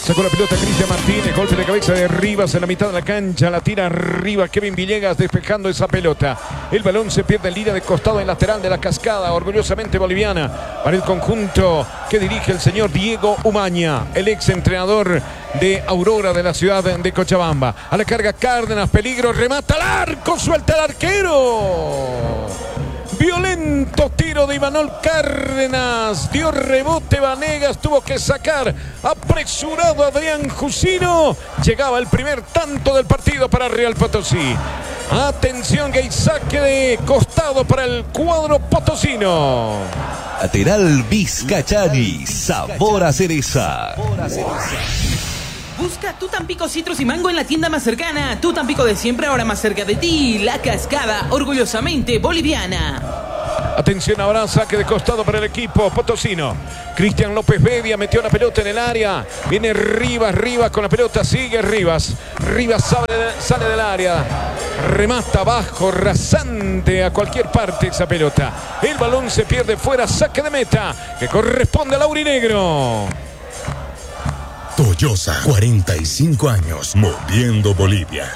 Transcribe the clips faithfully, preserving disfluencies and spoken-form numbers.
Sacó la pelota Cristian Martínez, golpe de cabeza de Rivas en la mitad de la cancha, la tira arriba Kevin Villegas despejando esa pelota. El balón se pierde en línea de costado en lateral de la Cascada, orgullosamente boliviana, para el conjunto que dirige el señor Diego Umaña, el ex entrenador de Aurora de la ciudad de Cochabamba. A la carga Cárdenas, peligro, remata al arco, suelta el arquero. Violento tiro de Imanol Cárdenas, dio rebote Vanegas, tuvo que sacar apresurado a Adrián Jusino. Llegaba el primer tanto del partido para Real Potosí. Atención que hay saque de costado para el cuadro potosino. Lateral Vizcachani, sabor a cereza. Busca tu Tampico Citrus y Mango en la tienda más cercana. Tu Tampico de siempre, ahora más cerca de ti. La Cascada, orgullosamente boliviana. Atención ahora, saque de costado para el equipo potosino. Cristian López Bedia metió la pelota en el área. Viene Rivas, Rivas con la pelota, sigue Rivas. Rivas sale, sale del área. Remata abajo, rasante a cualquier parte esa pelota. El balón se pierde fuera, saque de meta que corresponde al aurinegro. Toyosa, cuarenta y cinco años, moviendo Bolivia.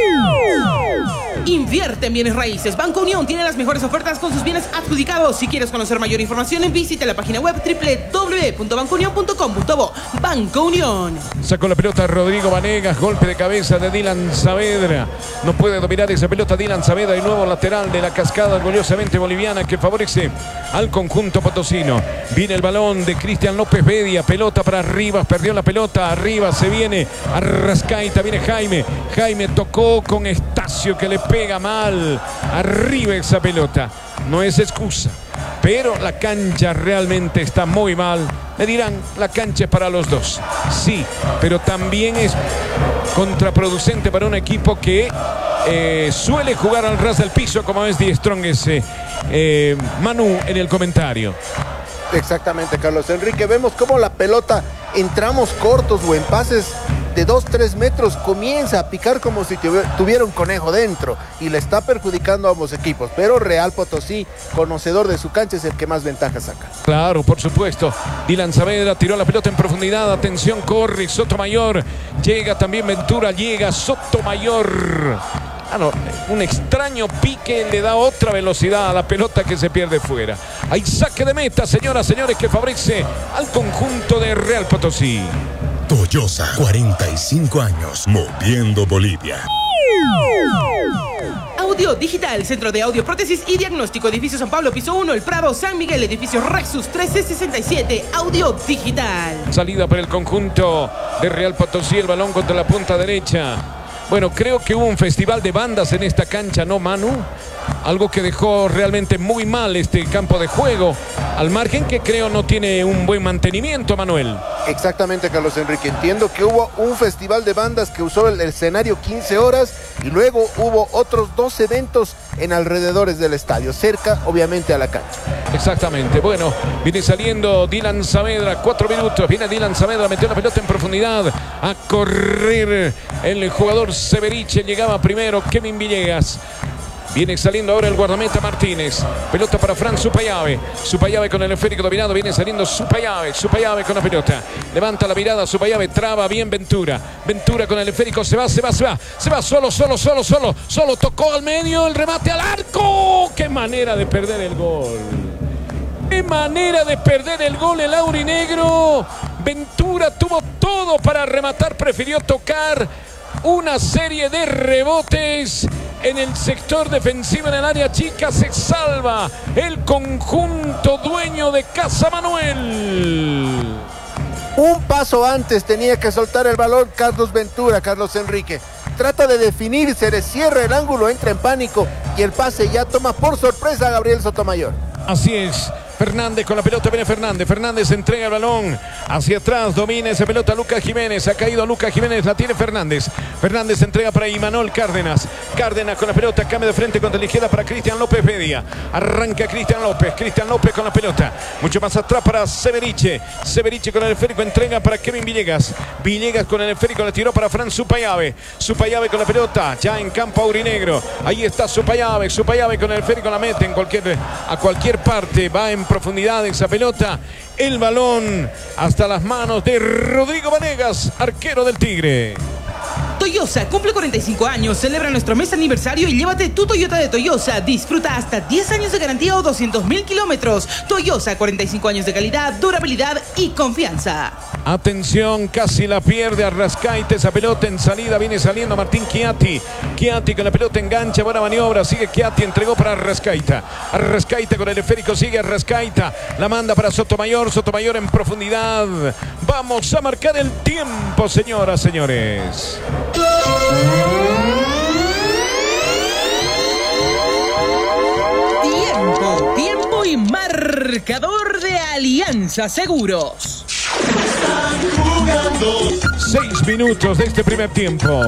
Invierte en bienes raíces. Banco Unión tiene las mejores ofertas con sus bienes adjudicados. Si quieres conocer mayor información, visita la página web doble u doble u doble u punto banco unión punto com punto bo. Banco Unión. Sacó la pelota Rodrigo Vanegas, golpe de cabeza de Dylan Saavedra. No puede dominar esa pelota Dylan Saavedra, el nuevo lateral de la Cascada, orgullosamente boliviana, que favorece al conjunto potosino. Viene el balón de Cristian López Bedia, pelota para Rivas, perdió la pelota, arriba se viene Arrascaita, viene Jaime. Jaime tocó con Estacio que le pega mal. Arriba esa pelota. No es excusa, pero la cancha realmente está muy mal. Me dirán, la cancha es para los dos. Sí, pero también es contraproducente para un equipo que eh, suele jugar al ras del piso, como es Die Strongest. Eh, eh, Manu en el comentario. Exactamente, Carlos Enrique. Vemos cómo la pelota en tramos cortos o en pases de dos a tres metros comienza a picar como si tuviera un conejo dentro y le está perjudicando a ambos equipos, pero Real Potosí, conocedor de su cancha, es el que más ventaja saca. Claro, por supuesto. Dylan Saavedra tiró la pelota en profundidad, atención, corre Sotomayor, llega también Ventura, llega Sotomayor. Ah, no, un extraño pique le da otra velocidad a la pelota que se pierde fuera. Hay saque de meta, señoras, señores, que favorece al conjunto de Real Potosí. Toyosa, cuarenta y cinco años, moviendo Bolivia. Audio Digital, Centro de Audio, Prótesis y Diagnóstico, Edificio San Pablo, Piso uno, El Prado, San Miguel, Edificio Rexus trece sesenta y siete, Audio Digital. Salida para el conjunto de Real Potosí, el balón contra la punta derecha. Bueno, creo que hubo un festival de bandas en esta cancha, ¿no, Manu? Algo que dejó realmente muy mal este campo de juego, al margen que creo no tiene un buen mantenimiento, Manuel. Exactamente, Carlos Enrique. Entiendo que hubo un festival de bandas que usó el escenario quince horas y luego hubo otros dos eventos en alrededores del estadio, cerca obviamente a la cancha. Exactamente. Bueno, viene saliendo Dylan Saavedra, cuatro minutos, viene Dylan Saavedra, metió la pelota en profundidad, a correr el jugador Severiche, llegaba primero Kevin Villegas. Viene saliendo ahora el guardameta Martínez. Pelota para Fran Supayave. Supayave con el esférico dominado. Viene saliendo Supayave. Supayave con la pelota. Levanta la mirada. Supayave traba bien Ventura. Ventura con el esférico. Se va, se va, se va. Se va solo, solo, solo, solo. Solo tocó al medio. El remate al arco. ¡Qué manera de perder el gol! ¡Qué manera de perder el gol el aurinegro! Ventura tuvo todo para rematar. Prefirió tocar. Una serie de rebotes en el sector defensivo en el área chica. Se salva el conjunto dueño de Casa Manuel. Un paso antes tenía que soltar el balón Carlos Ventura, Carlos Enrique. Trata de definirse, le cierra el ángulo, entra en pánico y el pase ya toma por sorpresa a Gabriel Sotomayor. Así es. Fernández con la pelota, viene Fernández. Fernández entrega el balón hacia atrás, domina esa pelota Lucas Jiménez. Ha caído Lucas Jiménez, la tiene Fernández. Fernández entrega para Imanol Cárdenas. Cárdenas con la pelota, cambia de frente contra la izquierda para Cristian López Bedia. Arranca Cristian López. Cristian López con la pelota. Mucho más atrás para Severiche. Severiche con el esférico, entrega para Kevin Villegas. Villegas con el esférico, la tiró para Fran Supayave. Supayave con la pelota, ya en campo aurinegro. Ahí está Supayave. Supayave con el esférico, la mete en cualquier, a cualquier parte. Va en profundidad esa pelota. El balón hasta las manos de Rodrigo Vanegas, arquero del Tigre. Toyosa cumple cuarenta y cinco años, celebra nuestro mes aniversario y llévate tu Toyota de Toyosa. Disfruta hasta diez años de garantía o doscientos mil kilómetros. Toyosa, cuarenta y cinco años de calidad, durabilidad y confianza. Atención, casi la pierde Arrascaita, esa pelota en salida, viene saliendo Martín Chiatti. Chiatti con la pelota engancha, buena maniobra, sigue Chiatti, entregó para Arrascaita. Arrascaita con el esférico, sigue Arrascaita, la manda para Sotomayor, Sotomayor en profundidad. Vamos a marcar el tiempo, señoras, señores. Tiempo, tiempo y marcador de Alianza Seguros. Seis minutos de este primer tiempo.